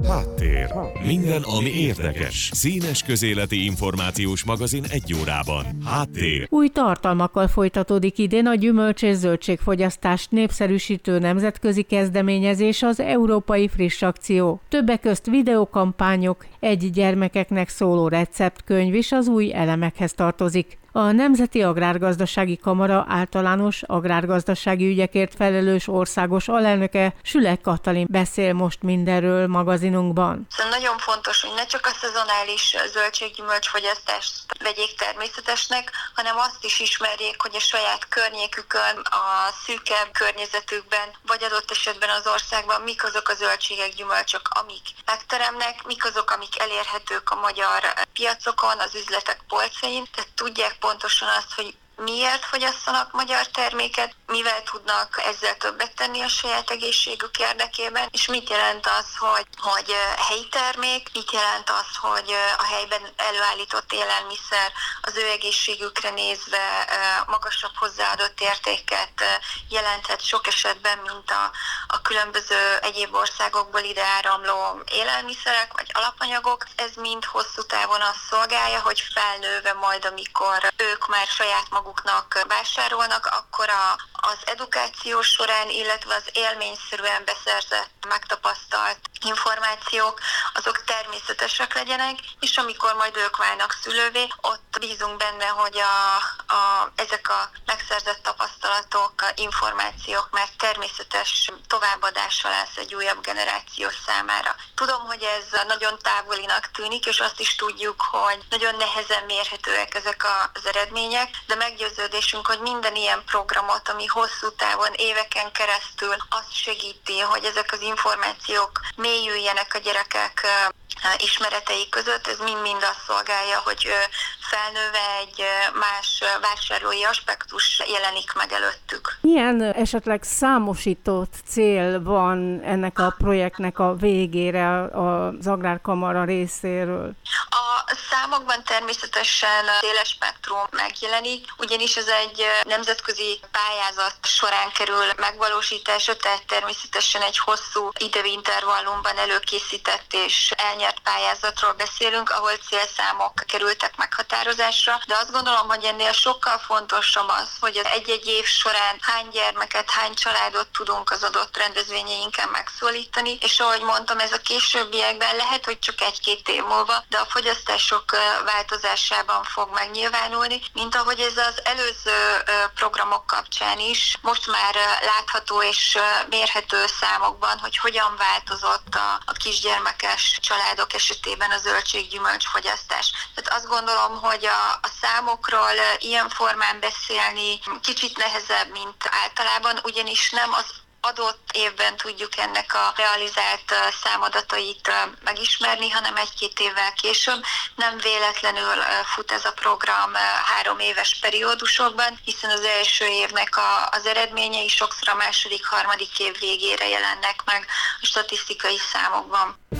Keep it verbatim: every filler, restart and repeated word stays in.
Háttér. Minden, ami érdekes. Színes közéleti információs magazin egy órában. Háttér. Új tartalmakkal folytatódik idén a gyümölcs- és zöldségfogyasztást népszerűsítő nemzetközi kezdeményezés, az Európai Friss Akció. Többek közt videókampányok, egy gyermekeknek szóló receptkönyv is az új elemekhez tartozik. A Nemzeti Agrárgazdasági Kamara általános agrárgazdasági ügyekért felelős országos alelnöke, Sülek Katalin beszél most mindenről magazinunkban. Szóval nagyon fontos, hogy ne csak a szezonális zöldséggyümölcsfogyasztást vegyék természetesnek, hanem azt is ismerjék, hogy a saját környékükön, a szűkebb környezetükben, vagy adott esetben az országban mik azok a zöldségek, gyümölcsök, amik megteremnek, mik azok, amik elérhetők a magyar piacokon, az üzletek polcain, tehát tudják pontosan azt, hogy miért fogyasszanak magyar terméket, mivel tudnak ezzel többet tenni a saját egészségük érdekében, és mit jelent az, hogy, hogy helyi termék, mit jelent az, hogy a helyben előállított élelmiszer az ő egészségükre nézve magasabb hozzáadott értéket jelenthet sok esetben, mint a, a különböző egyéb országokból ide áramló élelmiszerek vagy alapanyagok. Ez mind hosszú távon azt szolgálja, hogy felnőve majd, amikor ők már saját maguknak vásárolnak, akkor a, az edukáció során, illetve az élményszerűen beszerzett, megtapasztalt információk, azok természetesek legyenek, és amikor majd ők válnak szülővé, ott bízunk benne, hogy a, a, ezek a megszerzett tapasztalatok, információk már természetes továbbadása lesz egy újabb generáció számára. Tudom, hogy ez nagyon távolinak tűnik, és azt is tudjuk, hogy nagyon nehezen mérhetőek ezek az eredmények, de meggyőződésünk, hogy minden ilyen programot, ami hosszú távon, éveken keresztül azt segíti, hogy ezek az információk mélyüljenek a gyerekek ismeretei között, ez mind-mind azt szolgálja, hogy felnőve egy más vásárlói aspektus jelenik meg előttük. Milyen esetleg számosított cél van ennek a projektnek a végére az Agrárkamara részéről? A számokban természetesen széles spektrum megjelenik, ugyanis ez egy nemzetközi pályázat során kerül megvalósításra, tehát természetesen egy hosszú időintervallumban előkészített és elnyert pályázatról beszélünk, ahol célszámok kerültek meghatározásra, de azt gondolom, hogy ennél sokkal fontosabb az, hogy az egy-egy év során hány gyermeket, hány családot tudunk az adott rendezvényeinken megszólítani, és ahogy mondtam, ez a későbbiekben lehet, hogy csak egy-két év múlva, de a fogyasztások változásában fog megnyilvánulni, mint ahogy ez az előző programok kapcsán is most már látható és mérhető számokban, hogy hogyan változott a, a kisgyermekes családok esetében a zöldséggyümölcs fogyasztás. Tehát azt gondolom, hogy a, a számokról ilyen formán beszélni kicsit nehezebb, mint általában, ugyanis nem az adott évben tudjuk ennek a realizált számadatait megismerni, hanem egy-két évvel később. Nem véletlenül fut ez a program három éves periódusokban, hiszen az első évnek a, az eredményei sokszor a második, harmadik év végére jelennek meg a statisztikai számokban.